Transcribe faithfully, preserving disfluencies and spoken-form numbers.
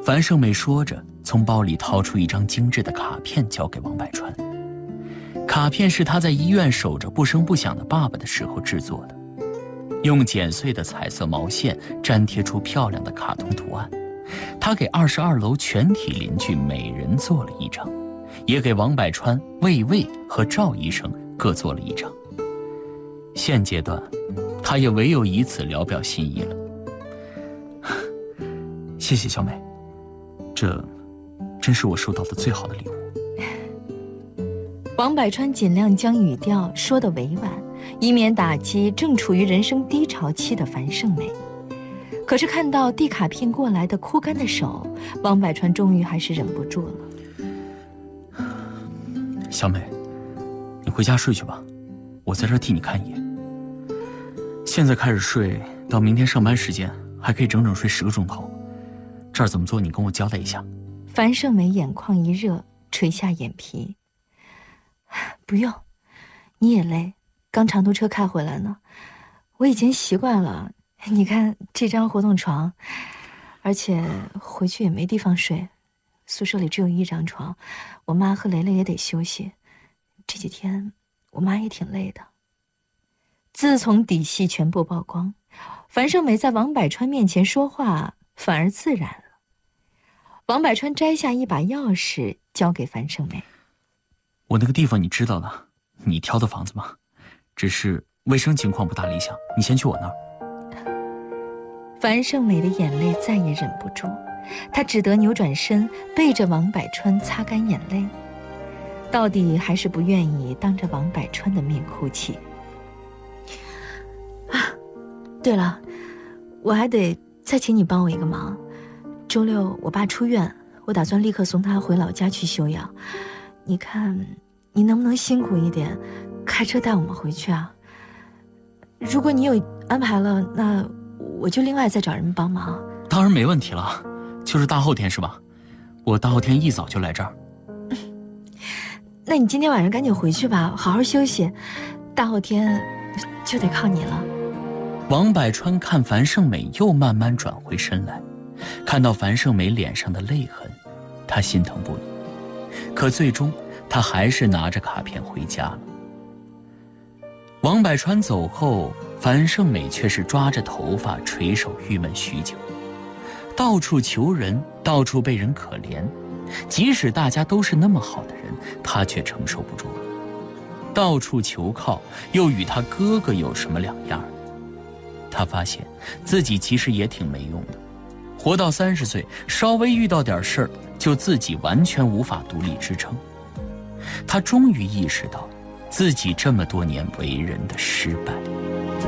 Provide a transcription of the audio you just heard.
樊胜美说着，从包里掏出一张精致的卡片，交给王百川。卡片是他在医院守着不声不响的爸爸的时候制作的，用剪碎的彩色毛线粘贴出漂亮的卡通图案。他给二十二楼全体邻居每人做了一张，也给王百川、魏魏和赵医生各做了一张。现阶段，他也唯有以此聊表心意了。谢谢小美，这真是我收到的最好的礼物。 王百川尽量将语调说得委婉，以免打击正处于人生低潮期的樊胜美。可是看到递卡片过来的枯干的手，王百川终于还是忍不住了。 小美，你回家睡去吧，我在这儿替你看夜。现在开始睡，到明天上班时间还可以整整睡十个钟头。这儿怎么做，你跟我交代一下。 樊胜美眼眶一热，垂下眼皮。不用，你也累，刚长途车开回来呢。我已经习惯了，你看这张活动床，而且回去也没地方睡，宿舍里只有一张床，我妈和雷雷也得休息。这几天我妈也挺累的。自从底细全部曝光，樊胜美在王百川面前说话反而自然了。王百川摘下一把钥匙交给樊胜美。 我那个地方你知道的，你挑的房子吗？只是卫生情况不大理想，你先去我那儿。 樊胜美的眼泪再也忍不住，她只得扭转身，背着王百川擦干眼泪，到底还是不愿意当着王百川的面哭泣。啊，对了，我还得再请你帮我一个忙。周六我爸出院，我打算立刻送他回老家去休养。你看，你能不能辛苦一点，开车带我们回去啊？如果你有安排了，那我就另外再找人帮忙。 当然没问题了，就是大后天是吧？我大后天一早就来这儿。 那你今天晚上赶紧回去吧，好好休息，大后天就得靠你了。 王百川看樊胜美又慢慢转回身来，看到樊胜美脸上的泪痕，他心疼不已。可最终他还是拿着卡片回家了。王百川走后，樊胜美却是抓着头发垂手郁闷许久，到处求人，到处被人可怜，即使大家都是那么好的人，他却承受不住了。到处求靠，又与他哥哥有什么两样呢？他发现自己其实也挺没用的，活到三十岁，稍微遇到点事儿，就自己完全无法独立支撑。他终于意识到，自己这么多年为人的失败。